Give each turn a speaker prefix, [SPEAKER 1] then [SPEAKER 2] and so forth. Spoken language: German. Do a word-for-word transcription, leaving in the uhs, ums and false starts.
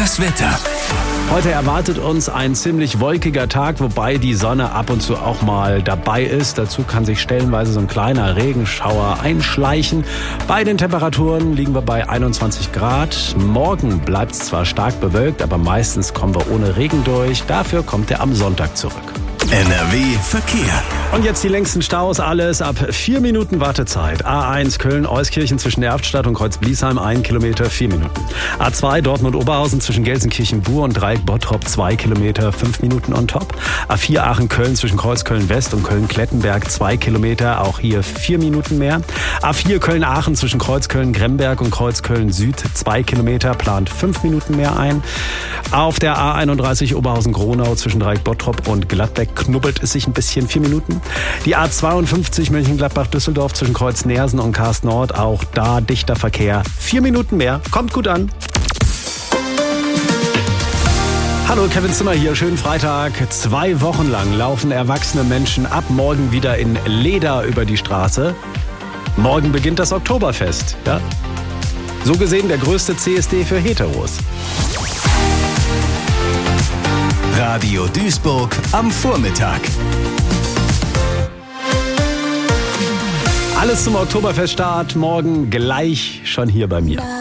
[SPEAKER 1] Das Wetter.
[SPEAKER 2] Heute erwartet uns ein ziemlich wolkiger Tag, wobei die Sonne ab und zu auch mal dabei ist. Dazu kann sich stellenweise so ein kleiner Regenschauer einschleichen. Bei den Temperaturen liegen wir bei einundzwanzig Grad. Morgen bleibt es zwar stark bewölkt, aber meistens kommen wir ohne Regen durch. Dafür kommt er am Sonntag zurück.
[SPEAKER 1] N R W Verkehr.
[SPEAKER 2] Und jetzt die längsten Staus, alles ab vier Minuten Wartezeit. A eins Köln-Euskirchen zwischen Erftstadt und Kreuz-Bliesheim, ein Kilometer, vier Minuten. A zwei Dortmund-Oberhausen zwischen Gelsenkirchen-Bur und Dreieck-Bottrop, zwei Kilometer, fünf Minuten on top. A vier Aachen-Köln zwischen Kreuzköln-West und Köln-Klettenberg, zwei Kilometer, auch hier vier Minuten mehr. A vier Köln-Aachen zwischen Kreuzköln-Gremberg und Kreuzköln-Süd, zwei Kilometer, plant fünf Minuten mehr ein. Auf der A einunddreißig Oberhausen-Gronau zwischen Dreieck-Bottrop und Gladbeck knubbelt es sich ein bisschen, vier Minuten. Die A zweiundfünfzig Mönchengladbach-Düsseldorf zwischen Kreuz-Nersen und Karst-Nord, auch da dichter Verkehr, vier Minuten mehr, kommt gut an. Hallo, Kevin Zimmer hier, schönen Freitag. Zwei Wochen lang laufen erwachsene Menschen ab morgen wieder in Leder über die Straße. Morgen beginnt das Oktoberfest, ja? So gesehen der größte C S D für Heteros.
[SPEAKER 1] Radio Duisburg am Vormittag.
[SPEAKER 2] Alles zum Oktoberfeststart morgen gleich schon hier bei mir.